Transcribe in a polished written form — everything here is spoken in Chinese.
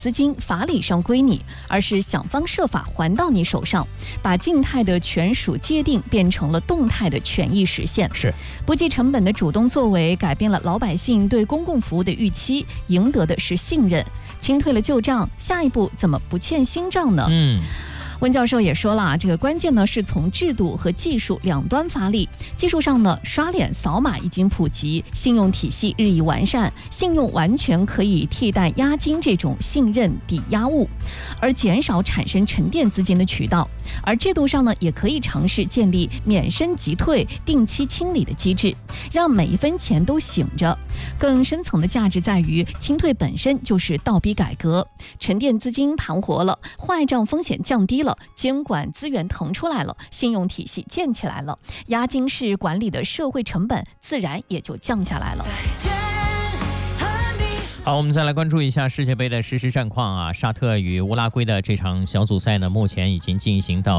资金法理上归你，而是想方设法还到你手上，把静态的权属界定变成了动态的权益实现。 是不计成本的主动作为，改变了老百姓对公共服务的预期，赢得的是信任。清退了旧账，下一步怎么不欠新账呢？温教授也说了，这个关键呢是从制度和技术两端发力。技术上呢，刷脸扫码已经普及，信用体系日益完善，信用完全可以替代押金这种信任抵押物，而减少产生沉淀资金的渠道。而制度上呢，也可以尝试建立免申即退、定期清理的机制，让每一分钱都醒着。更深层的价值在于，清退本身就是倒逼改革，沉淀资金盘活了，坏账风险降低了，监管资源腾出来了，信用体系建起来了，押金式管理的社会成本自然也就降下来了。 好，我们再来关注一下世界杯的实时战况啊。沙特与乌拉圭的这场小组赛呢，目前已经进行到